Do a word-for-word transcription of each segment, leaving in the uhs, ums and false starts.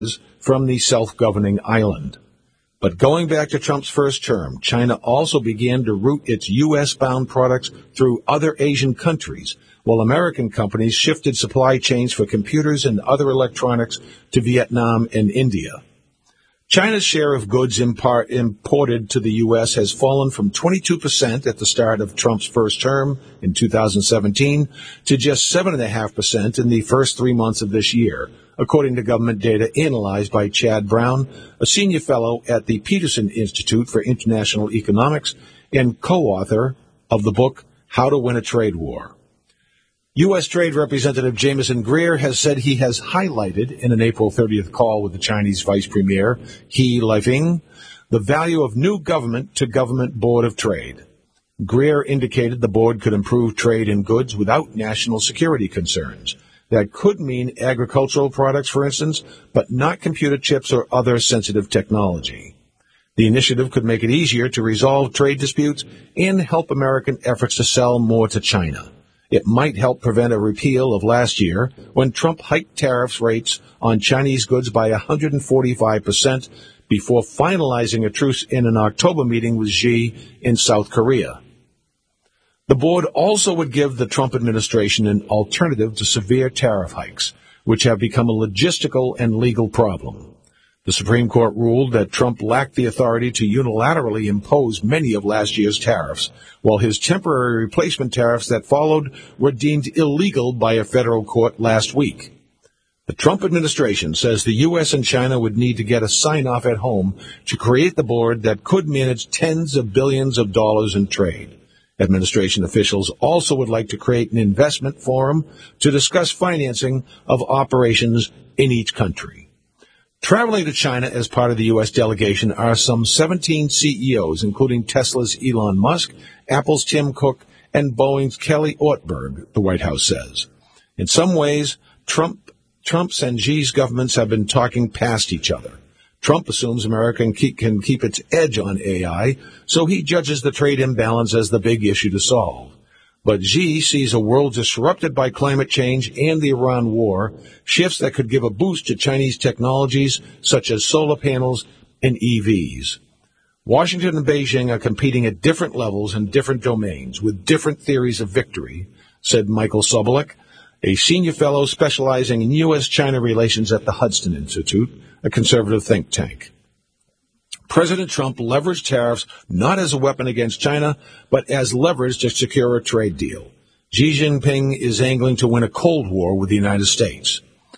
from the self-governing island. But going back to Trump's first term, China also began to route its U S-bound products through other Asian countries, while American companies shifted supply chains for computers and other electronics to Vietnam and India. China's share of goods impart, imported to the U S has fallen from twenty-two percent at the start of Trump's first term in two thousand seventeen to just seven point five percent in the first three months of this year, according to government data analyzed by Chad Brown, a senior fellow at the Peterson Institute for International Economics and co-author of the book How to Win a Trade War. U S. Trade Representative Jamieson Greer has said he has highlighted in an April thirtieth call with the Chinese Vice Premier, He Lifeng, the value of new government-to-government board of trade. Greer indicated the board could improve trade in goods without national security concerns. That could mean agricultural products, for instance, but not computer chips or other sensitive technology. The initiative could make it easier to resolve trade disputes and help American efforts to sell more to China. It might help prevent a repeal of last year when Trump hiked tariff rates on Chinese goods by one hundred forty-five percent before finalizing a truce in an October meeting with Xi in South Korea. The board also would give the Trump administration an alternative to severe tariff hikes, which have become a logistical and legal problem. The Supreme Court ruled that Trump lacked the authority to unilaterally impose many of last year's tariffs, while his temporary replacement tariffs that followed were deemed illegal by a federal court last week. The Trump administration says the U S and China would need to get a sign-off at home to create the board that could manage tens of billions of dollars in trade. Administration officials also would like to create an investment forum to discuss financing of operations in each country. Traveling to China as part of the U S delegation are some seventeen C E Os, including Tesla's Elon Musk, Apple's Tim Cook, and Boeing's Kelly Ortberg, the White House says. In some ways, Trump, Trump's and Xi's governments have been talking past each other. Trump assumes America can keep, can keep its edge on A I, so he judges the trade imbalance as the big issue to solve. But Xi sees a world disrupted by climate change and the Iran war, shifts that could give a boost to Chinese technologies such as solar panels and E Vs. Washington and Beijing are competing at different levels in different domains with different theories of victory, said Michael Sobolik, a senior fellow specializing in U S China relations at the Hudson Institute, a conservative think tank. President Trump leveraged tariffs not as a weapon against China, but as leverage to secure a trade deal. Xi Jinping is angling to win a Cold War with the United States.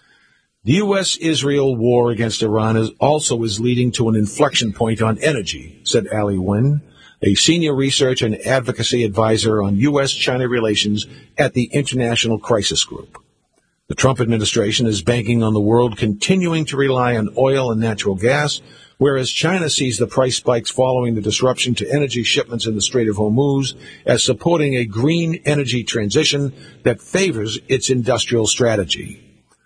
The U S Israel war against Iran is also is leading to an inflection point on energy, said Ali Wynn, a senior research and advocacy advisor on U S China relations at the International Crisis Group. The Trump administration is banking on the world continuing to rely on oil and natural gas, whereas China sees the price spikes following the disruption to energy shipments in the Strait of Hormuz as supporting a green energy transition that favors its industrial strategy.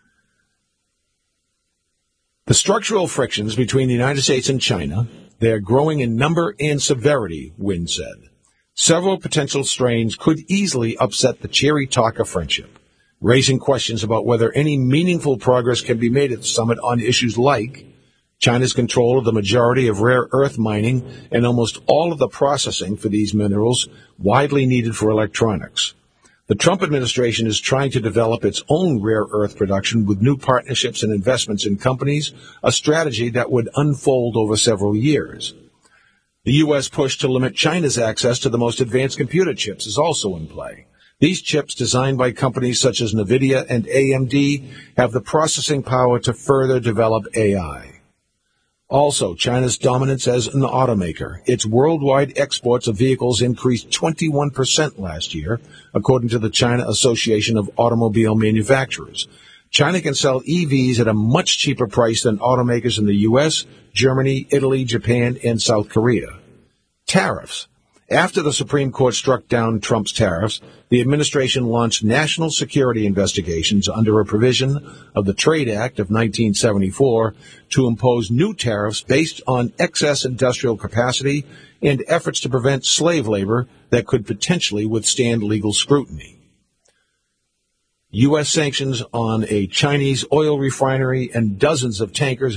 The structural frictions between the United States and China, they are growing in number and severity, Wynn said. Several potential strains could easily upset the cheery talk of friendship, raising questions about whether any meaningful progress can be made at the summit on issues like China's control of the majority of rare earth mining and almost all of the processing for these minerals widely needed for electronics. The Trump administration is trying to develop its own rare earth production with new partnerships and investments in companies, a strategy that would unfold over several years. The U S push to limit China's access to the most advanced computer chips is also in play. These chips, designed by companies such as NVIDIA and A M D, have the processing power to further develop A I. Also, China's dominance as an automaker. Its worldwide exports of vehicles increased twenty-one percent last year, according to the China Association of Automobile Manufacturers. China can sell E Vs at a much cheaper price than automakers in the U S, Germany, Italy, Japan, and South Korea. Tariffs. After the Supreme Court struck down Trump's tariffs, the administration launched national security investigations under a provision of the Trade Act of nineteen seventy-four to impose new tariffs based on excess industrial capacity and efforts to prevent slave labor that could potentially withstand legal scrutiny. U S sanctions on a Chinese oil refinery and dozens of tankers